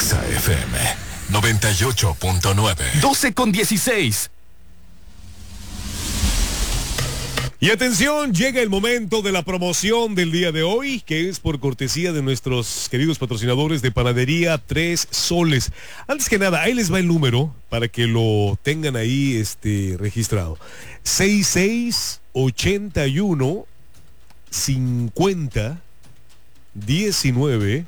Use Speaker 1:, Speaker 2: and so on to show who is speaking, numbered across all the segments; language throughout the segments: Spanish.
Speaker 1: Exa FM 98.9.
Speaker 2: 12:16.
Speaker 3: Y atención, llega el momento de la promoción del día de hoy, que es por cortesía de nuestros queridos patrocinadores de Panadería Tres Soles. Antes que nada, ahí les va el número para que lo tengan ahí registrado. 6681 50 19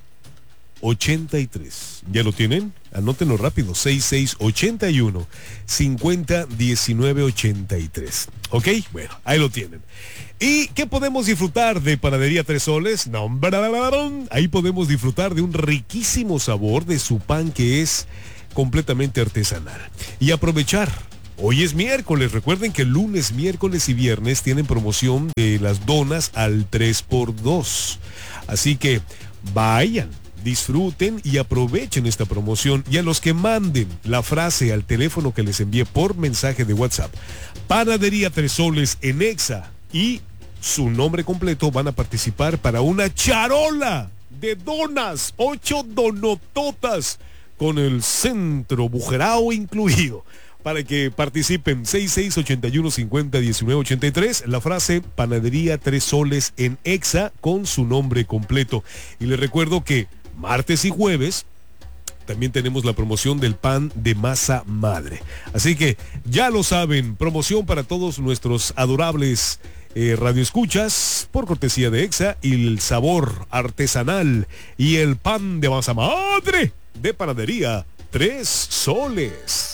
Speaker 3: 83. ¿Ya lo tienen? Anótenlo rápido. 6681 50 19 83. ¿Ok? Bueno, ahí lo tienen. ¿Y qué podemos disfrutar de Panadería Tres Soles? No, ahí podemos disfrutar de un riquísimo sabor de su pan que es completamente artesanal. Y aprovechar. Hoy es miércoles. Recuerden que lunes, miércoles y viernes tienen promoción de las donas al 3x2. Así que vayan, disfruten y aprovechen esta promoción. Y a los que manden la frase al teléfono que les envié por mensaje de WhatsApp, Panadería Tres Soles en Exa, y su nombre completo, van a participar para una charola de donas, 8 donototas con el centro bujerao incluido. Para que participen, 6681 50 19 83, la frase Panadería Tres Soles en Exa con su nombre completo. Y les recuerdo que martes y jueves también tenemos la promoción del pan de masa madre. Así que ya lo saben, promoción para todos nuestros adorables radioescuchas por cortesía de Exa, y el sabor artesanal y el pan de masa madre de Panadería Tres Soles.